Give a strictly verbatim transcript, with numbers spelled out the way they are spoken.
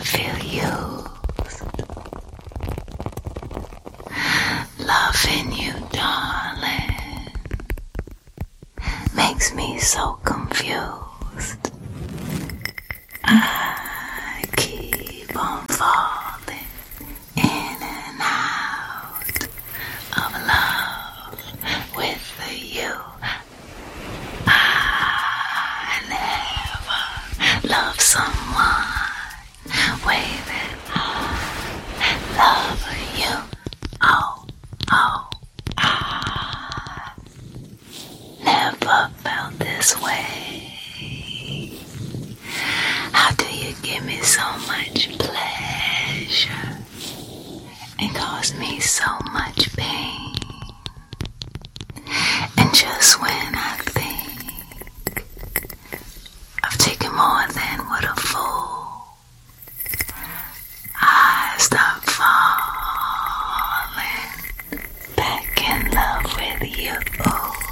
feel used. Loving you, darling, makes me so confused. I keep on falling in and out of love with you. I never loved someone way that I love you. Oh, oh, I never felt this way. How do you give me so much pleasure and cause me so much pain? And just when I think I've taken more than what a fool, I start falling back in love with you.